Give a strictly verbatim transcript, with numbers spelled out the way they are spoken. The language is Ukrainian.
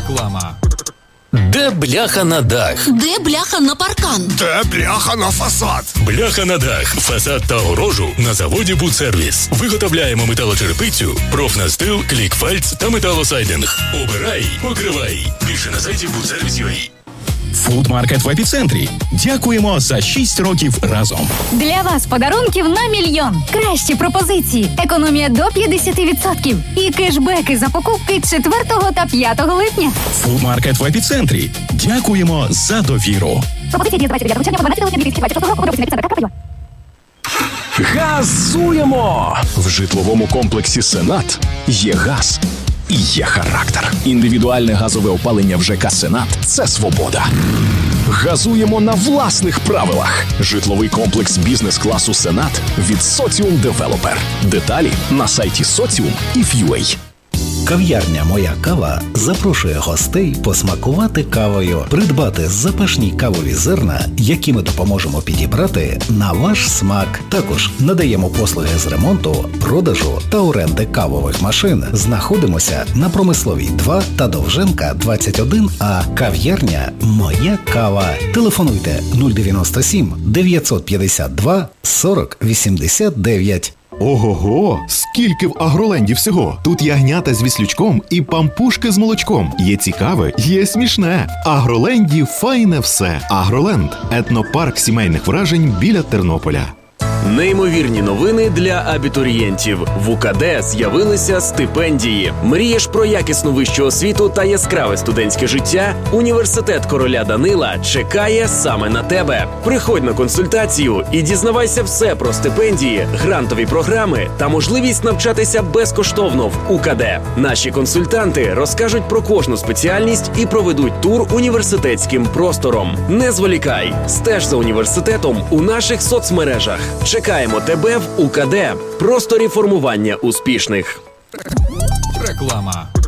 Реклама. Де бляха на дах? Де бляха на паркан? Де бляха на фасад? Бляха на дах, фасад та огорожу на заводі «Будсервіс». Виготовляємо металочерпицю, профнастил, клікфальц та металосайдинг. Обирай, покривай. Більше на сайті будсервіс крапка ю а. Фудмаркет в епіцентрі. Дякуємо за шість років разом. Для вас подарунків на мільйон. Кращі пропозиції. Економія до п'ятдесят відсотків. І кешбеки за покупки четвертого та п'ятого липня. Фудмаркет в епіцентрі. Дякуємо за довіру. Пропозиції діє з двадцять дев'ятого червня по дванадцяте липня дві тисячі двадцять шостого року. Подробиці на епіцентр крапка ю а. Газуємо! В житловому комплексі «Сенат» є газ і є характер. Індивідуальне газове опалення в ЖК «Сенат» – це свобода. Газуємо на власних правилах. Житловий комплекс бізнес-класу «Сенат» від Соціум Девелопер. Деталі на сайті соціум і крапка ю а. Кав'ярня «Моя кава» запрошує гостей посмакувати кавою, придбати запашні кавові зерна, які ми допоможемо підібрати на ваш смак. Також надаємо послуги з ремонту, продажу та оренди кавових машин. Знаходимося на Промисловій два та Довженка двадцять один А. Кав'ярня «Моя кава». Телефонуйте нуль дев'яносто сім дев'ятсот п'ятдесят два сорок вісімдесят дев'ять. Ого-го! Скільки в Агроленді всього! Тут ягнята з віслючком і пампушки з молочком. Є цікаве, є смішне. В Агроленді файне все. Агроленд – етнопарк сімейних вражень біля Тернополя. Неймовірні новини для абітурієнтів. В УКД з'явилися стипендії. Мрієш про якісну вищу освіту та яскраве студентське життя? Університет короля Данила чекає саме на тебе. Приходь на консультацію і дізнавайся все про стипендії, грантові програми та можливість навчатися безкоштовно в УКД. Наші консультанти розкажуть про кожну спеціальність і проведуть тур університетським простором. Не зволікай, стеж за університетом у наших соцмережах. Чекаємо тебе в УКД. Просторі формування успішних. Реклама.